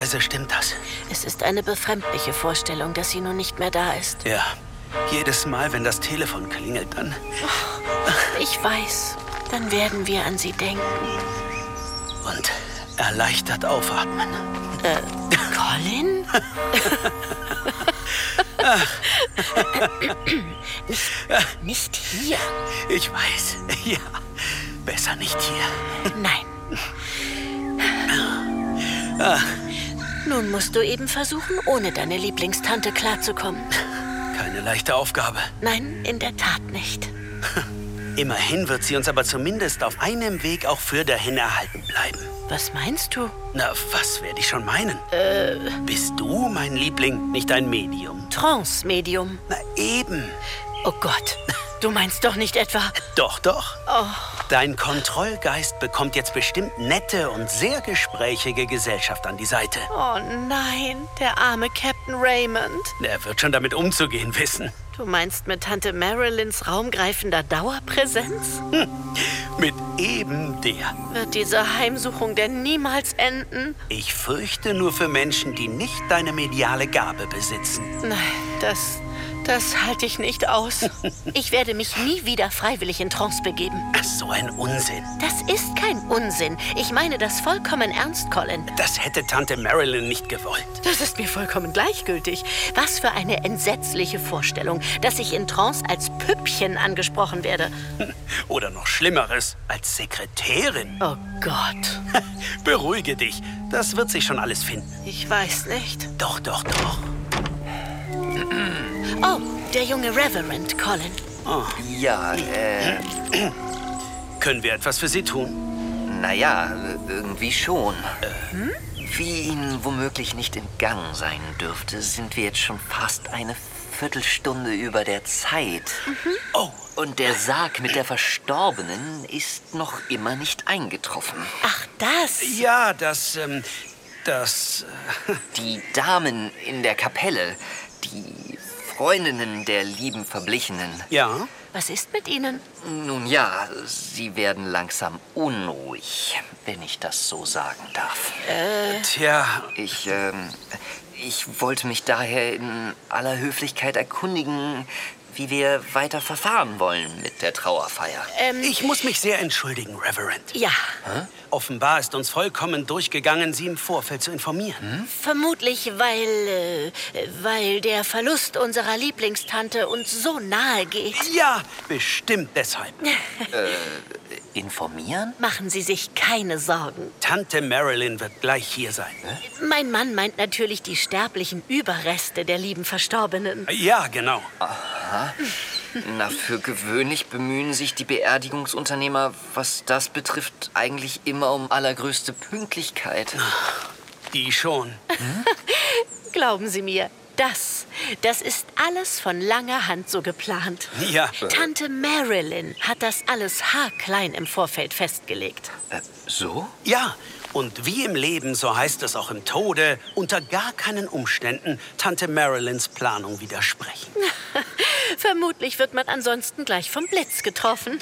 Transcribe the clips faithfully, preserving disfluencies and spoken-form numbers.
Möglicherweise stimmt das. Es ist eine befremdliche Vorstellung, dass sie nun nicht mehr da ist. Ja, jedes Mal, wenn das Telefon klingelt, dann... Oh, ich weiß. Dann werden wir an sie denken. Und erleichtert aufatmen. Äh, Colin? nicht, nicht hier. Ich weiß. Ja, besser nicht hier. Nein. Nun musst du eben versuchen, ohne deine Lieblingstante klarzukommen. Keine leichte Aufgabe. Nein, in der Tat nicht. Immerhin wird sie uns aber zumindest auf einem Weg auch für dahin erhalten bleiben. Was meinst du? Na, was werde ich schon meinen? Äh... Bist du, mein Liebling, nicht ein Medium? Trance-Medium. Na eben. Oh Gott, du meinst doch nicht etwa... Doch, doch. Oh. Dein Kontrollgeist bekommt jetzt bestimmt nette und sehr gesprächige Gesellschaft an die Seite. Oh nein, der arme Captain Raymond. Er wird schon damit umzugehen wissen. Du meinst mit Tante Marilyns raumgreifender Dauerpräsenz? Hm, mit eben der. Wird diese Heimsuchung denn niemals enden? Ich fürchte nur für Menschen, die nicht deine mediale Gabe besitzen. Nein, das... Das halte ich nicht aus. Ich werde mich nie wieder freiwillig in Trance begeben. Ach, so ein Unsinn. Das ist kein Unsinn. Ich meine das vollkommen ernst, Colin. Das hätte Tante Marilyn nicht gewollt. Das ist mir vollkommen gleichgültig. Was für eine entsetzliche Vorstellung, dass ich in Trance als Püppchen angesprochen werde. Oder noch Schlimmeres, als Sekretärin. Oh Gott. Beruhige dich. Das wird sich schon alles finden. Ich weiß nicht. Doch, doch, doch. Oh, der junge Reverend, Colin. Oh. Ja, äh... Können wir etwas für Sie tun? Naja, irgendwie schon. Äh. Hm? Wie Ihnen womöglich nicht entgangen sein dürfte, sind wir jetzt schon fast eine Viertelstunde über der Zeit. Mhm. Oh. Und der Sarg mit der Verstorbenen ist noch immer nicht eingetroffen. Ach, das? Ja, das, ähm, das... Äh... Die Damen in der Kapelle, die Freundinnen der lieben Verblichenen. Ja? Was ist mit ihnen? Nun ja, sie werden langsam unruhig, wenn ich das so sagen darf. Äh... Tja... Ich, ähm... Ich wollte mich daher in aller Höflichkeit erkundigen, wie wir weiter verfahren wollen mit der Trauerfeier. Ähm, ich muss mich sehr entschuldigen, Reverend. Ja. Hä? Offenbar ist uns vollkommen durchgegangen, Sie im Vorfeld zu informieren. Hm? Vermutlich, weil, äh, weil der Verlust unserer Lieblingstante uns so nahe geht. Ja, bestimmt deshalb. äh, informieren? Machen Sie sich keine Sorgen. Tante Marilyn wird gleich hier sein. Hä? Mein Mann meint natürlich die sterblichen Überreste der lieben Verstorbenen. Ja, genau. Aha. Na, für gewöhnlich bemühen sich die Beerdigungsunternehmer, was das betrifft, eigentlich immer um allergrößte Pünktlichkeit. Die schon. Hm? Glauben Sie mir, das, das ist alles von langer Hand so geplant. Ja. Tante Marilyn hat das alles haarklein im Vorfeld festgelegt. Äh, so? Ja. Und wie im Leben, so heißt es auch im Tode, unter gar keinen Umständen Tante Marilyns Planung widersprechen. Vermutlich wird man ansonsten gleich vom Blitz getroffen.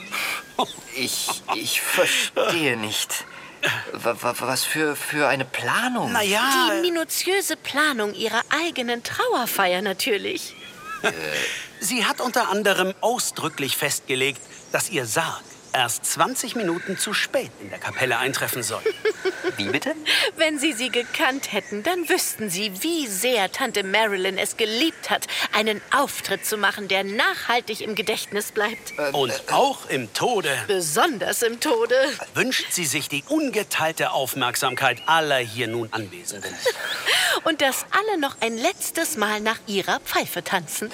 Ich, ich verstehe nicht. Was für, für eine Planung? Na ja. Die minutiöse Planung ihrer eigenen Trauerfeier natürlich. Äh. Sie hat unter anderem ausdrücklich festgelegt, dass ihr Sarg erst zwanzig Minuten zu spät in der Kapelle eintreffen soll. Wie bitte? Wenn Sie sie gekannt hätten, dann wüssten Sie, wie sehr Tante Marilyn es geliebt hat, einen Auftritt zu machen, der nachhaltig im Gedächtnis bleibt. Äh, Und äh, auch im Tode. Besonders im Tode. Wünscht sie sich die ungeteilte Aufmerksamkeit aller hier nun Anwesenden. Und dass alle noch ein letztes Mal nach ihrer Pfeife tanzen.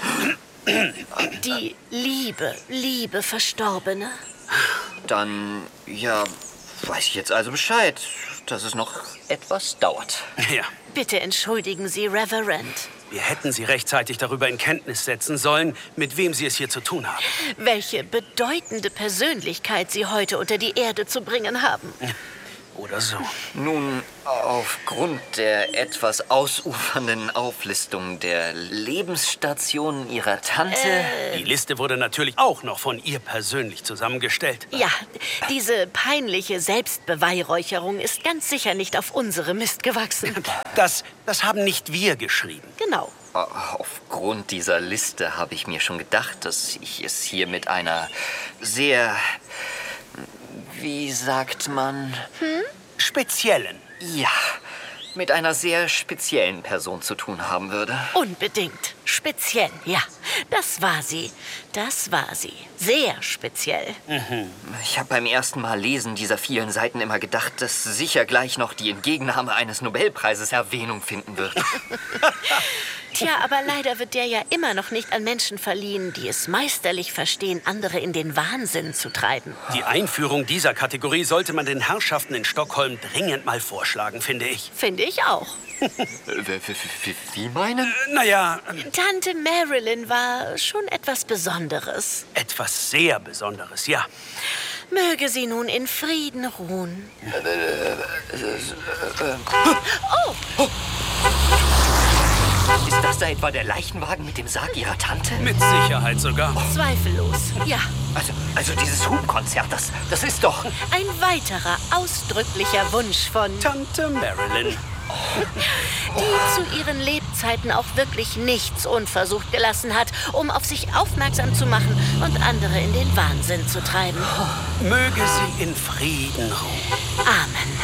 Die liebe, liebe Verstorbene. Dann, ja, weiß ich jetzt also Bescheid, dass es noch etwas dauert. Ja. Bitte entschuldigen Sie, Reverend. Wir hätten Sie rechtzeitig darüber in Kenntnis setzen sollen, mit wem Sie es hier zu tun haben. Welche bedeutende Persönlichkeit Sie heute unter die Erde zu bringen haben. oder so. Nun, aufgrund der etwas ausufernden Auflistung der Lebensstationen Ihrer Tante... Die Liste wurde natürlich auch noch von ihr persönlich zusammengestellt. Ja, diese peinliche Selbstbeweihräucherung ist ganz sicher nicht auf unsere Mist gewachsen. Das, das haben nicht wir geschrieben. Genau. Aufgrund dieser Liste habe ich mir schon gedacht, dass ich es hier mit einer sehr, wie sagt man? Hm? Speziellen. Ja, mit einer sehr speziellen Person zu tun haben würde. Unbedingt. Speziell, ja. Das war sie. Das war sie. Sehr speziell. Mhm. Ich habe beim ersten Mal lesen dieser vielen Seiten immer gedacht, dass sicher gleich noch die Entgegennahme eines Nobelpreises Erwähnung finden wird. Tja, aber leider wird der ja immer noch nicht an Menschen verliehen, die es meisterlich verstehen, andere in den Wahnsinn zu treiben. Die Einführung dieser Kategorie sollte man den Herrschaften in Stockholm dringend mal vorschlagen, finde ich. Finde ich auch. Wie meinen? Äh, naja, Tante Marilyn war schon etwas Besonderes. etwas sehr Besonderes, ja. Möge sie nun in Frieden ruhen. Oh! Ist das da etwa der Leichenwagen mit dem Sarg Ihrer Tante? Mit Sicherheit sogar. Zweifellos, ja. Also, also dieses Hubkonzert, das, das ist doch... Ein weiterer ausdrücklicher Wunsch von... Tante Marilyn. Die zu ihren Lebzeiten auch wirklich nichts unversucht gelassen hat, um auf sich aufmerksam zu machen und andere in den Wahnsinn zu treiben. Möge sie in Frieden ruhen. Amen.